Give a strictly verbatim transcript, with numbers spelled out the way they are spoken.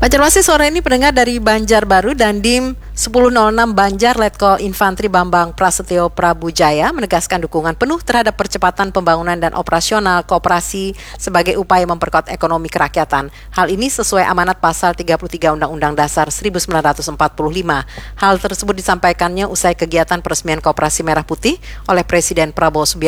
Banjarmasin sore ini pendengar dari Banjarbaru dan Dim sepuluh nol enam Banjar Letko Infantri Bambang Prasetyo Prabujaya menegaskan dukungan penuh terhadap percepatan pembangunan dan operasional koperasi sebagai upaya memperkuat ekonomi kerakyatan. Hal ini sesuai amanat pasal tiga puluh tiga Undang-Undang Dasar seribu sembilan ratus empat puluh lima. Hal tersebut disampaikannya usai kegiatan peresmian Koperasi Merah Putih oleh Presiden Prabowo Subianto